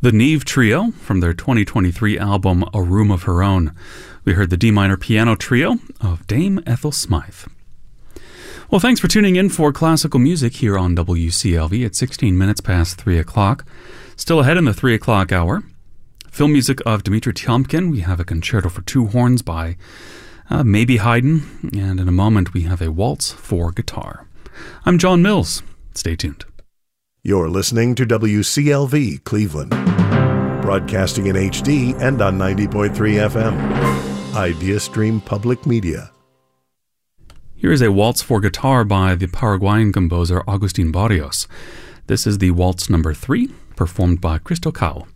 The Neve Trio from their 2023 album A Room of Her Own. We heard the D minor piano trio of Dame Ethel Smythe. Well, thanks for tuning in for classical music here on WCLV at 16 minutes past 3 o'clock. Still ahead in the 3 o'clock hour, film music of Dmitri Tiomkin. We have a concerto for two horns by maybe Haydn, and in a moment we have a waltz for guitar. I'm John Mills. Stay tuned. You're listening to WCLV Cleveland, broadcasting in HD and on 90.3 FM. Idea Stream Public Media. Here is a waltz for guitar by the Paraguayan composer Agustin Barrios. This is the waltz number 3, performed by Cristo Cao.